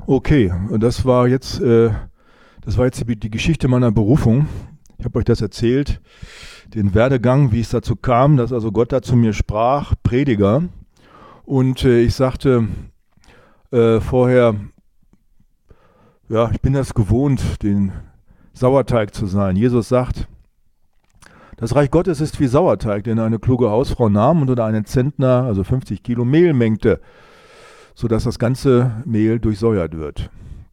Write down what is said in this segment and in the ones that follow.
Okay, und das war jetzt die Geschichte meiner Berufung. Ich habe euch das erzählt, den Werdegang, wie es dazu kam, dass also Gott da zu mir sprach, Prediger. Und ich sagte vorher, ja, ich bin das gewohnt, den Sauerteig zu sein. Jesus sagt, das Reich Gottes ist wie Sauerteig, den eine kluge Hausfrau nahm und unter einen Zentner, also 50 Kilo Mehl mengte, sodass das ganze Mehl durchsäuert wird.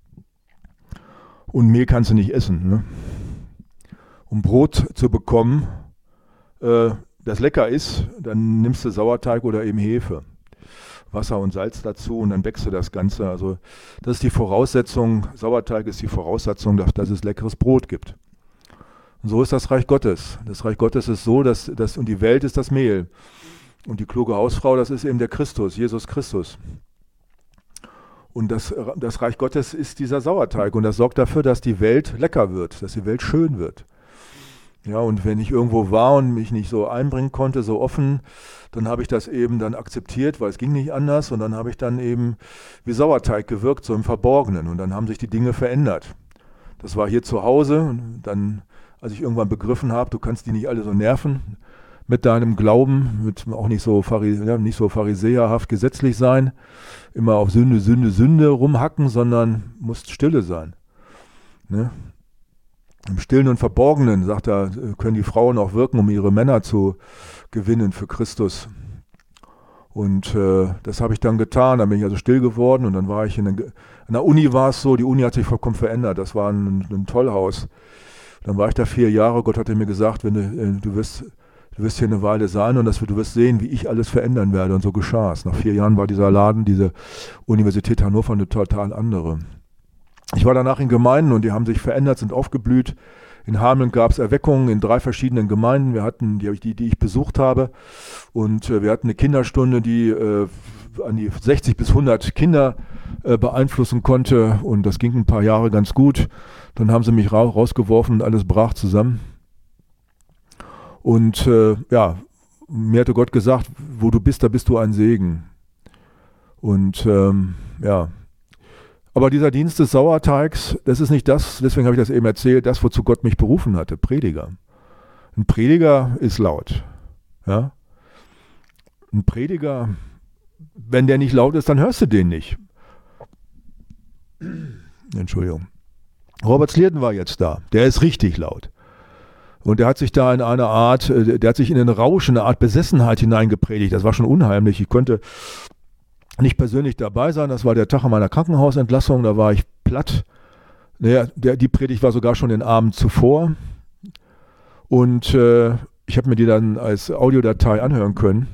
Und Mehl kannst du nicht essen, ne? Um Brot zu bekommen, das lecker ist, dann nimmst du Sauerteig oder eben Hefe. Wasser und Salz dazu und dann wächst du das Ganze. Also das ist die Voraussetzung, Sauerteig ist die Voraussetzung, dass es leckeres Brot gibt. Und so ist das Reich Gottes. Das Reich Gottes ist so, und die Welt ist das Mehl. Und die kluge Hausfrau, das ist eben der Christus, Jesus Christus. Und das Reich Gottes ist dieser Sauerteig und das sorgt dafür, dass die Welt lecker wird, dass die Welt schön wird. Ja, und wenn ich irgendwo war und mich nicht so einbringen konnte, so offen, dann habe ich das eben dann akzeptiert, weil es ging nicht anders. Und dann habe ich dann eben wie Sauerteig gewirkt, so im Verborgenen. Und dann haben sich die Dinge verändert. Das war hier zu Hause. Und dann, als ich irgendwann begriffen habe, du kannst die nicht alle so nerven mit deinem Glauben, auch nicht so pharisäerhaft gesetzlich sein, immer auf Sünde, Sünde, Sünde rumhacken, sondern musst stille sein. Ne? Im Stillen und Verborgenen, sagt er, können die Frauen auch wirken, um ihre Männer zu gewinnen für Christus. Und das habe ich dann getan, dann bin ich also still geworden und dann war ich an der Uni, war es so, die Uni hat sich vollkommen verändert, das war ein Tollhaus. Dann war ich da 4 Jahre, Gott hatte mir gesagt, wenn du wirst hier eine Weile sein und du wirst sehen, wie ich alles verändern werde, und so geschah es. Nach 4 Jahren war dieser Laden, diese Universität Hannover, eine total andere. Ich war danach in Gemeinden und die haben sich verändert, sind aufgeblüht. In Hameln gab es Erweckungen in 3 verschiedenen Gemeinden. Wir hatten die ich besucht habe. Und wir hatten eine Kinderstunde, die an die 60 bis 100 Kinder beeinflussen konnte. Und das ging ein paar Jahre ganz gut. Dann haben sie mich rausgeworfen und alles brach zusammen. Und mir hatte Gott gesagt, wo du bist, da bist du ein Segen. Und aber dieser Dienst des Sauerteigs, das ist nicht das, deswegen habe ich das eben erzählt, das, wozu Gott mich berufen hatte, Prediger. Ein Prediger ist laut. Ja? Ein Prediger, wenn der nicht laut ist, dann hörst du den nicht. Entschuldigung. Robert Slierden war jetzt da, der ist richtig laut. Und der hat sich da in eine Art, der hat sich in den Rausch, in eine Art Besessenheit hineingepredigt. Das war schon unheimlich. Ich konnte nicht persönlich dabei sein. Das war der Tag meiner Krankenhausentlassung. Da war ich platt. Naja, die Predigt war sogar schon den Abend zuvor. Und ich habe mir die dann als Audiodatei anhören können.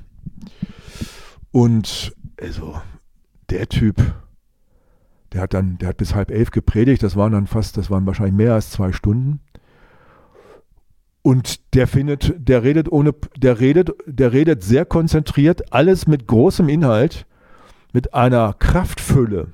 Und also der Typ, der hat bis 10:30 gepredigt. Das waren wahrscheinlich mehr als 2 Stunden. Und der redet sehr konzentriert, alles mit großem Inhalt, mit einer Kraftfülle.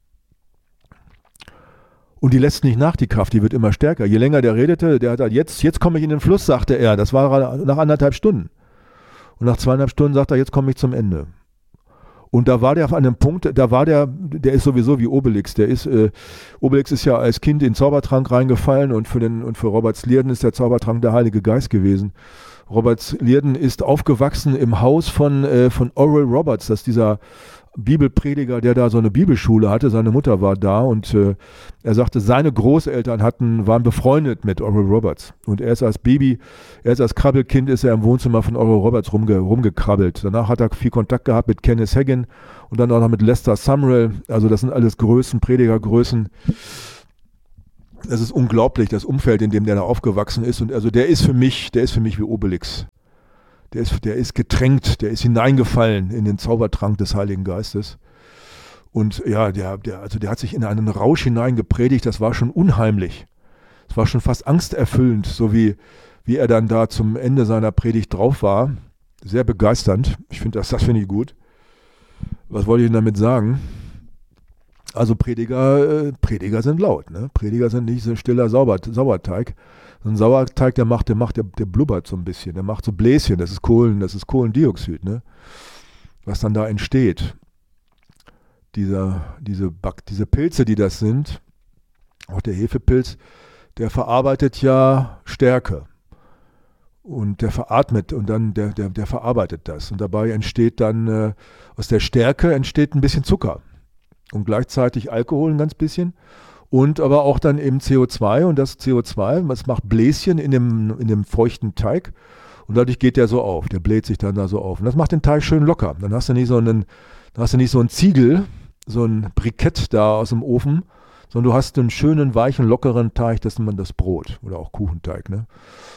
Und die lässt nicht nach, die Kraft, die wird immer stärker. Je länger der redete, der hat halt jetzt komme ich in den Fluss, sagte er. Das war nach 1,5 Stunden. Und nach 2,5 Stunden sagt er, jetzt komme ich zum Ende. Und da war der auf einem Punkt, der ist sowieso wie Obelix. Obelix ist ja als Kind in den Zaubertrank reingefallen und für Robert Slierden ist der Zaubertrank der Heilige Geist gewesen. Robert Slierden ist aufgewachsen im Haus von Oral Roberts, das ist dieser Bibelprediger, der da so eine Bibelschule hatte. Seine Mutter war da und er sagte, seine Großeltern waren befreundet mit Oral Roberts. Und er ist als Krabbelkind ist er im Wohnzimmer von Oral Roberts rumgekrabbelt. Danach hat er viel Kontakt gehabt mit Kenneth Hagin und dann auch noch mit Lester Sumrall. Also das sind alles Predigergrößen. Es ist unglaublich, das Umfeld, in dem der da aufgewachsen ist. Und also der ist für mich wie Obelix. Der ist getränkt, der ist hineingefallen in den Zaubertrank des Heiligen Geistes. Und ja, der hat sich in einen Rausch hineingepredigt, das war schon unheimlich. Es war schon fast angsterfüllend, so wie er dann da zum Ende seiner Predigt drauf war. Sehr begeisternd. Ich finde das finde ich gut. Was wollte ich denn damit sagen? Also Prediger sind laut, ne? Prediger sind nicht so ein stiller Sauerteig. So ein Sauerteig, der blubbert so ein bisschen, der macht so Bläschen, das ist Kohlendioxid, ne? Was dann da entsteht. diese Pilze, die das sind, auch der Hefepilz, der verarbeitet ja Stärke. Und der veratmet und dann der verarbeitet das. Und dabei entsteht dann, aus der Stärke entsteht ein bisschen Zucker. Und gleichzeitig Alkohol ein ganz bisschen. Und aber auch dann eben CO2. Und das CO2, das macht Bläschen in dem feuchten Teig. Und dadurch geht der so auf. Der bläht sich dann da so auf. Und das macht den Teig schön locker. Dann hast du nicht so einen Ziegel, so ein Brikett da aus dem Ofen, sondern du hast einen schönen, weichen, lockeren Teig, das nennt man das Brot. Oder auch Kuchenteig, ne?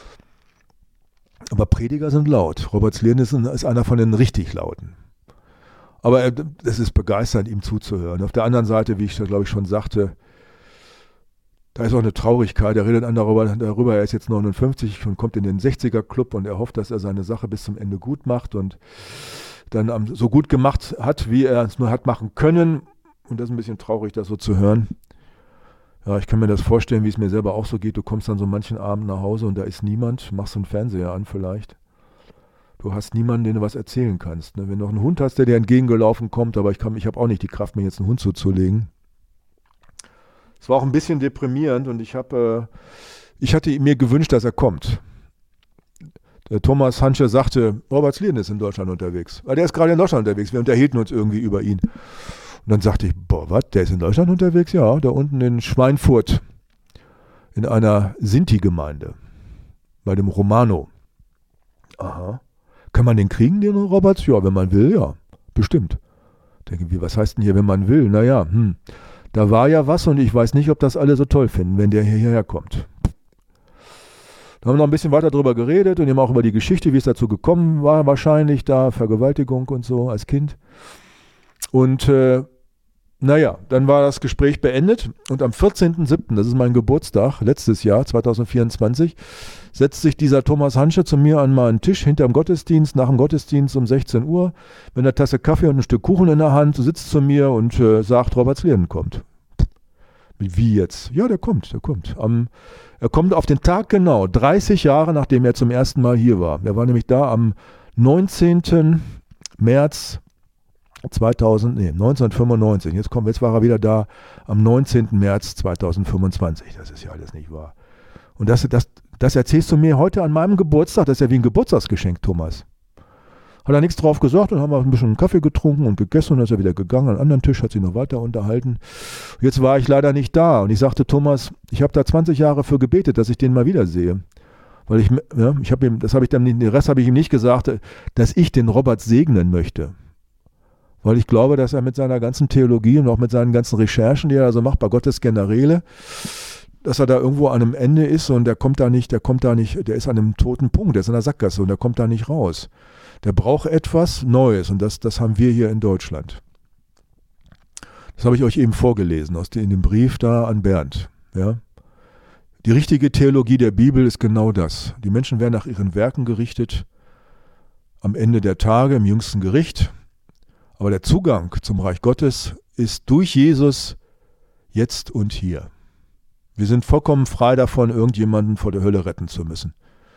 Aber Prediger sind laut. Robert Slien ist einer von den richtig Lauten. Aber es ist begeisternd, ihm zuzuhören. Auf der anderen Seite, wie ich da glaube ich schon sagte, da ist auch eine Traurigkeit. Er redet darüber, er ist jetzt 59 und kommt in den 60er-Club und er hofft, dass er seine Sache bis zum Ende gut macht und dann so gut gemacht hat, wie er es nur hat machen können. Und das ist ein bisschen traurig, das so zu hören. Ja, ich kann mir das vorstellen, wie es mir selber auch so geht. Du kommst dann so manchen Abend nach Hause und da ist niemand. Machst du einen Fernseher an vielleicht. Du hast niemanden, den du was erzählen kannst. Ne? Wenn du noch einen Hund hast, der dir entgegengelaufen kommt, aber ich habe auch nicht die Kraft, mir jetzt einen Hund zuzulegen. Es war auch ein bisschen deprimierend und ich hatte mir gewünscht, dass er kommt. Der Thomas Hansche sagte, Robert Slien ist in Deutschland unterwegs. Weil der ist gerade in Deutschland unterwegs. Wir unterhielten uns irgendwie über ihn. Und dann sagte ich, was, der ist in Deutschland unterwegs? Ja, da unten in Schweinfurt, in einer Sinti-Gemeinde, bei dem Romano. Aha. Kann man den kriegen, den Robert? Ja, wenn man will, ja, bestimmt. Ich denke, was heißt denn hier, wenn man will? Naja, da war ja was und ich weiß nicht, ob das alle so toll finden, wenn der hierher kommt. Da haben wir noch ein bisschen weiter drüber geredet und eben auch über die Geschichte, wie es dazu gekommen war, wahrscheinlich da, Vergewaltigung und so als Kind. Und dann war das Gespräch beendet und am 14.07., das ist mein Geburtstag, letztes Jahr, 2024, setzt sich dieser Thomas Hansche zu mir an meinen Tisch hinterm Gottesdienst, nach dem Gottesdienst um 16 Uhr, mit einer Tasse Kaffee und ein Stück Kuchen in der Hand, sitzt zu mir und sagt, Robert Slien kommt. Wie jetzt? Ja, der kommt. Er kommt auf den Tag genau, 30 Jahre, nachdem er zum ersten Mal hier war. Er war nämlich da am 19. März 1995. Jetzt war er wieder da am 19. März 2025. Das ist ja alles nicht wahr. Und das erzählst du mir heute an meinem Geburtstag. Das ist ja wie ein Geburtstagsgeschenk, Thomas. Hat er nichts drauf gesagt und haben wir ein bisschen Kaffee getrunken und gegessen und dann ist er wieder gegangen. An einem anderen Tisch hat sich noch weiter unterhalten. Jetzt war ich leider nicht da und ich sagte, Thomas, ich habe da 20 Jahre für gebetet, dass ich den mal wiedersehe. Weil den Rest habe ich ihm nicht gesagt, dass ich den Robert segnen möchte. Weil ich glaube, dass er mit seiner ganzen Theologie und auch mit seinen ganzen Recherchen, die er also macht bei Gottes Generäle, dass er da irgendwo an einem Ende ist und der ist an einem toten Punkt, der ist in der Sackgasse und der kommt da nicht raus. Der braucht etwas Neues und das haben wir hier in Deutschland. Das habe ich euch eben vorgelesen in dem Brief da an Bernd. Ja? Die richtige Theologie der Bibel ist genau das. Die Menschen werden nach ihren Werken gerichtet, am Ende der Tage, im jüngsten Gericht. Aber der Zugang zum Reich Gottes ist durch Jesus jetzt und hier. Wir sind vollkommen frei davon, irgendjemanden vor der Hölle retten zu müssen.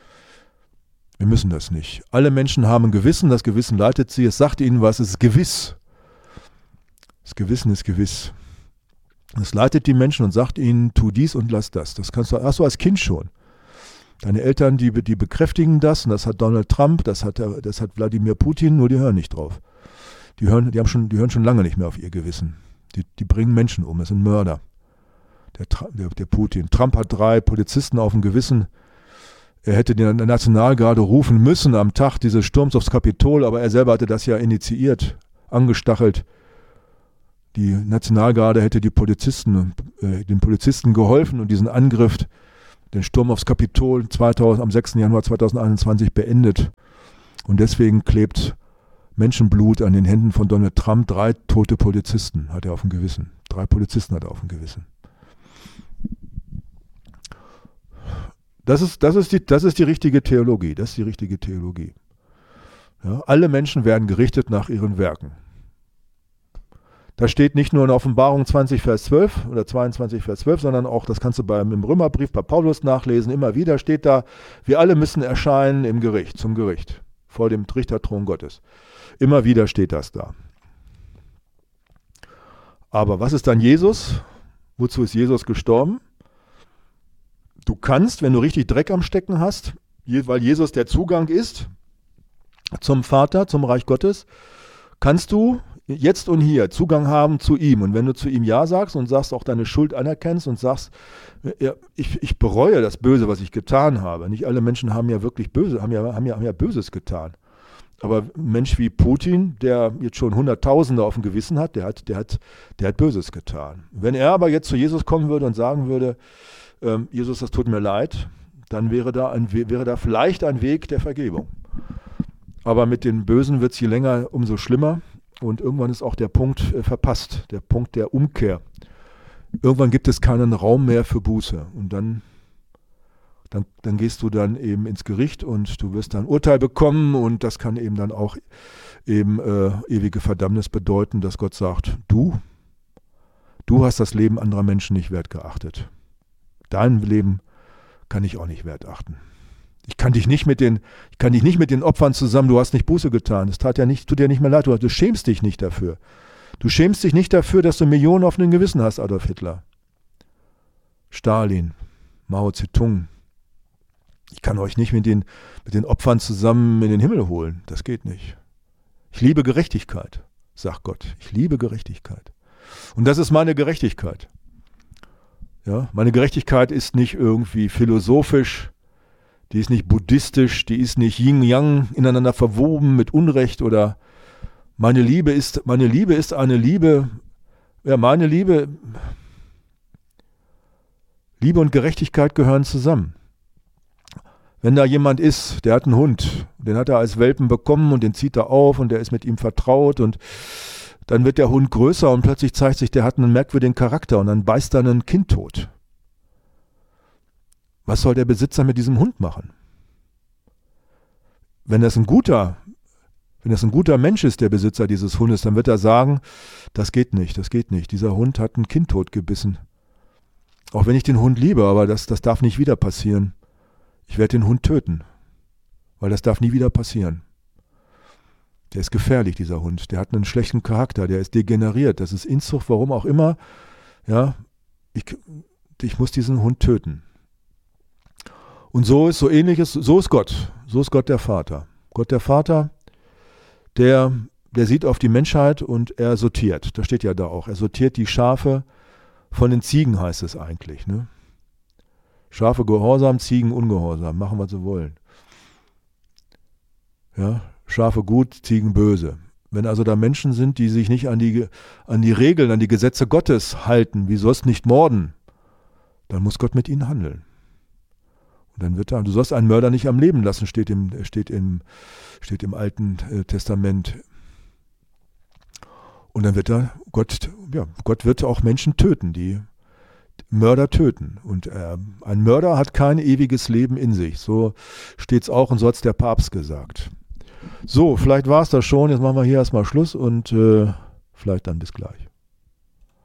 Wir müssen das nicht. Alle Menschen haben ein Gewissen, das Gewissen leitet sie, es sagt ihnen was, es ist gewiss. Das Gewissen ist gewiss. Es leitet die Menschen und sagt ihnen, tu dies und lass das. Das hast du als Kind schon. Deine Eltern, die bekräftigen das, und das hat Donald Trump, das hat Wladimir Putin, nur die hören nicht drauf. Die hören schon lange nicht mehr auf ihr Gewissen. Die bringen Menschen um, das sind Mörder. Der Putin. Trump hat 3 Polizisten auf dem Gewissen. Er hätte die Nationalgarde rufen müssen am Tag dieses Sturms aufs Kapitol, aber er selber hatte das ja initiiert, angestachelt. Die Nationalgarde hätte den Polizisten geholfen und diesen Angriff, den Sturm aufs Kapitol am 6. Januar 2021 beendet. Und deswegen klebt Menschenblut an den Händen von Donald Trump. 3 tote Polizisten hat er auf dem Gewissen. 3 Polizisten hat er auf dem Gewissen. Das ist die richtige Theologie. Das ist die richtige Theologie. Ja, alle Menschen werden gerichtet nach ihren Werken. Da steht nicht nur in Offenbarung 20, Vers 12 oder 22, Vers 12, sondern auch, das kannst du im Römerbrief bei Paulus nachlesen, immer wieder steht da, wir alle müssen erscheinen zum Gericht, vor dem Richterthron Gottes. Immer wieder steht das da. Aber was ist dann Jesus? Wozu ist Jesus gestorben? Du kannst, wenn du richtig Dreck am Stecken hast, weil Jesus der Zugang ist zum Vater, zum Reich Gottes, kannst du jetzt und hier Zugang haben zu ihm. Und wenn du zu ihm Ja sagst und sagst, auch deine Schuld anerkennst und sagst, ja, ich bereue das Böse, was ich getan habe. Nicht alle Menschen haben ja wirklich Böse, haben ja Böses getan. Aber ein Mensch wie Putin, der jetzt schon Hunderttausende auf dem Gewissen hat, der hat Böses getan. Wenn er aber jetzt zu Jesus kommen würde und sagen würde, Jesus, das tut mir leid, dann wäre da vielleicht ein Weg der Vergebung. Aber mit den Bösen wird es je länger, umso schlimmer. Und irgendwann ist auch der Punkt verpasst, der Punkt der Umkehr. Irgendwann gibt es keinen Raum mehr für Buße. Und dann gehst du dann eben ins Gericht und du wirst dann Urteil bekommen. Und das kann eben dann auch eben ewige Verdammnis bedeuten, dass Gott sagt, du hast das Leben anderer Menschen nicht wert geachtet. Dein Leben kann ich auch nicht wert achten. Ich kann dich nicht mit den Opfern zusammen, du hast nicht Buße getan. Es tut dir nicht mehr leid, du schämst dich nicht dafür. Du schämst dich nicht dafür, dass du Millionen auf dem Gewissen hast, Adolf Hitler. Stalin, Mao Zedong. Ich kann euch nicht mit den Opfern zusammen in den Himmel holen. Das geht nicht. Ich liebe Gerechtigkeit, sagt Gott. Ich liebe Gerechtigkeit. Und das ist meine Gerechtigkeit. Ja, meine Gerechtigkeit ist nicht irgendwie philosophisch, die ist nicht buddhistisch, die ist nicht Yin-Yang ineinander verwoben mit Unrecht oder meine Liebe ist eine Liebe, ja, Liebe und Gerechtigkeit gehören zusammen. Wenn da jemand ist, der hat einen Hund, den hat er als Welpen bekommen und den zieht er auf und der ist mit ihm vertraut und dann wird der Hund größer und plötzlich zeigt sich, der hat einen merkwürdigen Charakter und dann beißt er ein Kind tot. Was soll der Besitzer mit diesem Hund machen? Wenn das ein guter Mensch ist, der Besitzer dieses Hundes, dann wird er sagen, das geht nicht. Dieser Hund hat ein Kind totgebissen. Auch wenn ich den Hund liebe, aber das darf nicht wieder passieren. Ich werde den Hund töten, weil das darf nie wieder passieren. Der ist gefährlich, dieser Hund. Der hat einen schlechten Charakter, der ist degeneriert. Das ist Inzucht, warum auch immer. Ja, ich muss diesen Hund töten. Und so ist Gott. So ist Gott der Vater. Gott der Vater, der sieht auf die Menschheit und er sortiert. Das steht ja da auch. Er sortiert die Schafe von den Ziegen, heißt es eigentlich. Ne? Schafe gehorsam, Ziegen ungehorsam. Machen, was sie wollen. Ja, Schafe gut, Ziegen böse. Wenn also da Menschen sind, die sich nicht an die Regeln, an die Gesetze Gottes halten, wie sollst nicht morden, dann muss Gott mit ihnen handeln. Und dann wird du sollst einen Mörder nicht am Leben lassen, steht im Alten Testament. Und dann wird Gott wird auch Menschen töten, die Mörder töten. Und ein Mörder hat kein ewiges Leben in sich. So steht es auch und so hat es der Papst gesagt. So, vielleicht war es das schon. Jetzt machen wir hier erstmal Schluss und vielleicht dann bis gleich.